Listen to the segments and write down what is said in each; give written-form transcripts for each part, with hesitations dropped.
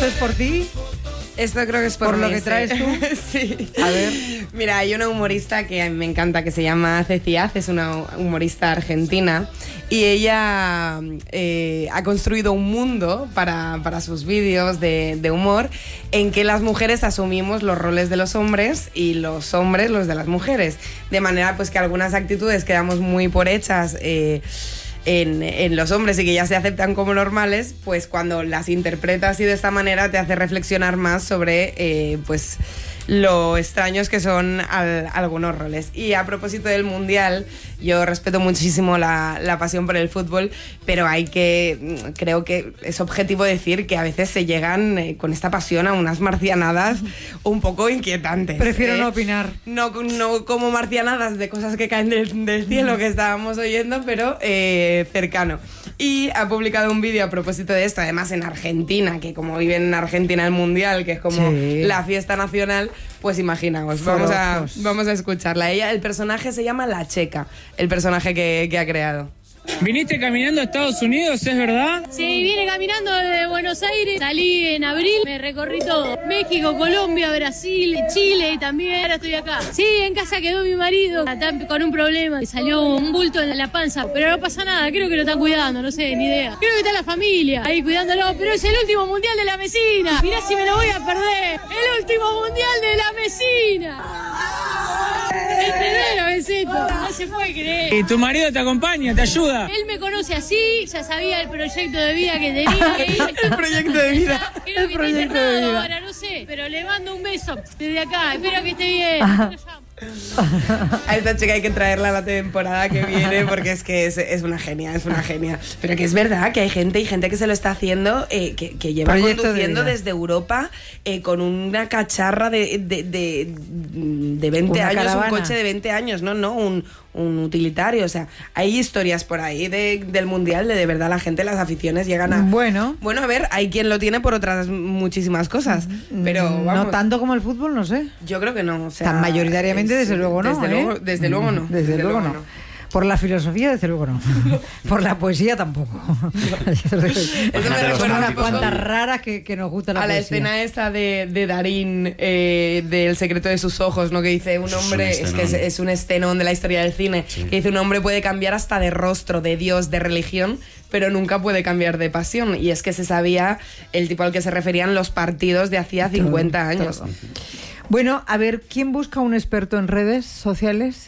¿Esto es por ti? Esto creo que es por lo mí, que traes tú. Sí. A ver. Mira, hay una humorista que a mí me encanta que se llama Ceci Az, es una humorista argentina y ella ha construido un mundo para sus vídeos de humor en que las mujeres asumimos los roles de los hombres y los hombres los de las mujeres, de manera pues que algunas actitudes quedamos muy por hechas en los hombres y que ya se aceptan como normales, pues cuando las interpretas así de esta manera te hace reflexionar más sobre pues lo extraños que son algunos roles. Y a propósito del Mundial, yo respeto muchísimo la pasión por el fútbol, pero creo que es objetivo decir que a veces se llegan con esta pasión a unas marcianadas un poco inquietantes. Prefiero no opinar. No como marcianadas de cosas que caen del cielo que estábamos oyendo, pero cercano. Y ha publicado un vídeo a propósito de esto, además en Argentina, que como viven en Argentina el Mundial, que es como la fiesta nacional, pues imaginaos, vamos a escucharla. El personaje se llama La Checa, el personaje que ha creado. ¿Viniste caminando a Estados Unidos, es verdad? Sí, vine caminando de Buenos Aires, salí en abril, me recorrí todo. México, Colombia, Brasil, Chile también, ahora estoy acá. Sí, en casa quedó mi marido, está con un problema, salió un bulto en la panza, pero no pasa nada, creo que lo están cuidando, no sé, ni idea. Creo que está la familia ahí cuidándolo, pero es el último mundial de la Mesina. Mirá si me lo voy a perder, el último mundial de la Mesina. No se puede creer. ¿Y tu marido te acompaña, te ayuda? Él me conoce así, ya sabía el proyecto de vida que tenía. El proyecto de vida. Creo que está internado ahora, no sé. Pero le mando un beso desde acá. Espero que esté bien. A esta chica hay que traerla la temporada que viene porque es una genia, Pero que es verdad que hay gente que se lo está haciendo, que lleva Proyecto conduciendo desde Europa con una cacharra de 20 años, caravana. un coche de 20 años, no, un utilitario. O sea, hay historias por ahí del Mundial de verdad la gente, las aficiones llegan a... Bueno, a ver, hay quien lo tiene por otras muchísimas cosas, pero vamos. No tanto como el fútbol, no sé. Yo creo que no. O sea, tan mayoritariamente, desde luego no. Desde luego no. Desde luego no. Por la filosofía, desde luego no. Por la poesía tampoco. Eso me recuerda unas cuantas raras que nos gusta la poesía. A la escena esta de Darín, del secreto de sus ojos, ¿no? Que dice un hombre, es un estenón de la historia del cine, que dice un hombre puede cambiar hasta de rostro, de Dios, de religión, pero nunca puede cambiar de pasión. Y es que se sabía el tipo al que se referían los partidos de hacía 50 años. Todo. Bueno, a ver, ¿quién busca un experto en redes sociales?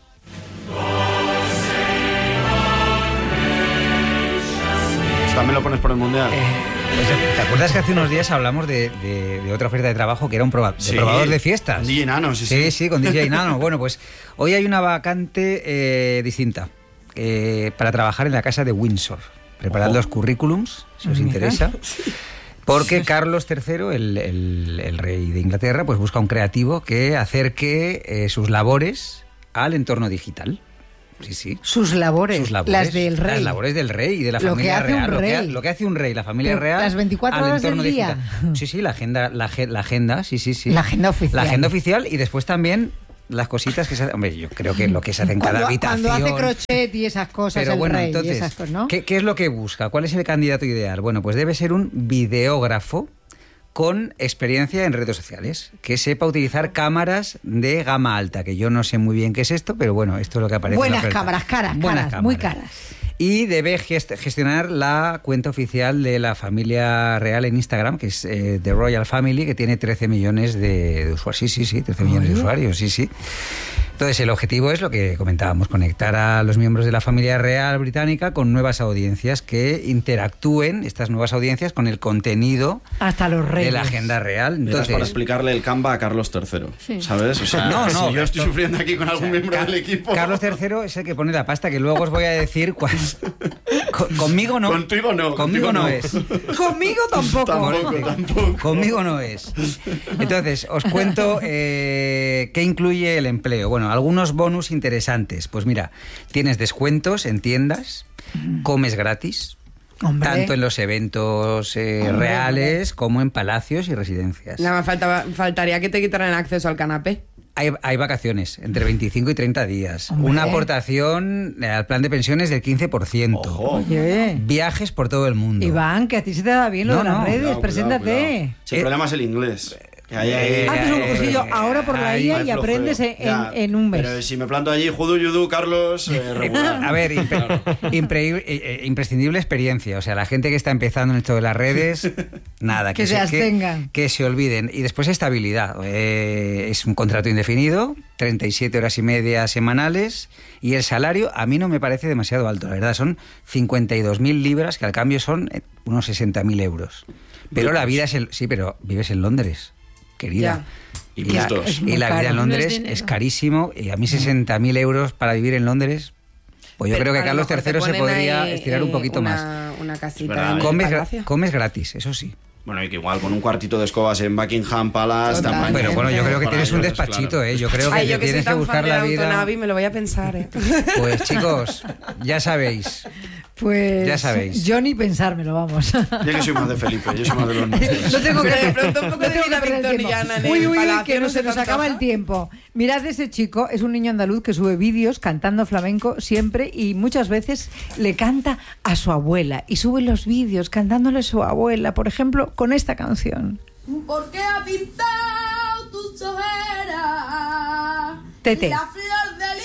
¿También lo pones por el Mundial? Pues, ¿te acuerdas que hace unos días hablamos de otra oferta de trabajo que era un probador de fiestas? Con DJ Nano, sí, con DJ Nano. Bueno, pues hoy hay una vacante distinta para trabajar en la casa de Windsor. Preparad los currículums, si os interesa. Porque Carlos III, el rey de Inglaterra, pues busca un creativo que acerque sus labores al entorno digital. Sí. Sus labores, las del rey. Las labores del rey y de la familia real. Lo que hace un rey, la familia real. Las 24 horas del día. Sí, la agenda, sí. La agenda oficial. La agenda oficial y después también las cositas que se hacen. Hombre, yo creo que lo que se hace en cada habitación. Cuando hace crochet y esas cosas, pero bueno, rey, entonces, y esas cosas, ¿no? ¿qué es lo que busca? ¿Cuál es el candidato ideal? Bueno, pues debe ser un videógrafo con experiencia en redes sociales, que sepa utilizar cámaras de gama alta, que yo no sé muy bien qué es esto, pero bueno, esto es lo que aparece. Buenas cámaras, muy caras. Y debe gestionar la cuenta oficial de la familia real en Instagram, que es The Royal Family, que tiene 13 millones de usuarios. Sí, 13 millones de usuarios, sí. Entonces, el objetivo es lo que comentábamos, conectar a los miembros de la familia real británica con nuevas audiencias que interactúen, estas nuevas audiencias, con el contenido hasta los reyes de la agenda real. Entonces, para explicarle el Canva a Carlos III, ¿sabes? O sea, no, si yo estoy sufriendo aquí con algún miembro del equipo... Carlos III es el que pone la pasta, que luego os voy a decir cuál... Conmigo no. Contigo no. Conmigo no es. Conmigo tampoco. Conmigo no es. Entonces, os cuento qué incluye el empleo. Bueno, algunos bonus interesantes. Pues mira, tienes descuentos en tiendas, comes gratis, tanto en los eventos reales como en palacios y residencias. Nada más faltaría que te quitaran el acceso al canapé. Hay vacaciones, entre 25 y 30 días. Hombre. Una aportación al plan de pensiones del 15%. Ojo. Oye. Viajes por todo el mundo. Iván, que a ti se te da bien lo No, de las no. redes, Cuidado, preséntate. cuidado. Si el problema es el inglés. Haces un cursillo ahora por la ahí IA hay y aprendes flojeo. en un mes. Pero si me planto allí, Judu, Yudu, Carlos, regular. A ver, imprescindible experiencia. O sea, la gente que está empezando en esto de las redes, nada. Que se abstengan. Que se olviden. Y después estabilidad. Es un contrato indefinido, 37 horas y media semanales, y el salario a mí no me parece demasiado alto. La verdad, son 52.000 libras, que al cambio son unos 60.000 euros. Pero la vida es... Sí, pero vives en Londres, querida. Y Y la, gustos. Es muy y la vida caro. en Londres No es dinero. es carísimo, y a mí 60.000 euros para vivir en Londres, pues yo Pero creo que a lo Carlos mejor te III se ponen podría ahí, estirar un poquito más. Una casita verdad, en Comes, Palacio. comes gratis, eso sí. Bueno, y que igual con un cuartito de escobas en Buckingham Palace... Total. tamaño. Pero bueno, yo creo que Para tienes un ellos, despachito, claro. ¿eh? Yo creo que Ay, te yo que soy tienes que tan buscar fan de la Downton vida. Abbey, me lo voy a pensar, ¿eh? Pues chicos, ya sabéis. Pues Ya sabéis. yo ni pensármelo, vamos. Yo que soy más de Felipe, yo soy más de los nuestros. No tengo que Pero de pronto un poco de tengo que vida perder el victoriana tiempo. en Uy, el uy, uy, palacio, que ¿no no se se nos te acaba antoja? el tiempo. Mirad, ese chico es un niño andaluz que sube vídeos cantando flamenco siempre y muchas veces le canta a su abuela y sube los vídeos cantándole a su abuela, por ejemplo, con esta canción. ¿Por qué ha pintado tus ojeras? Tete. La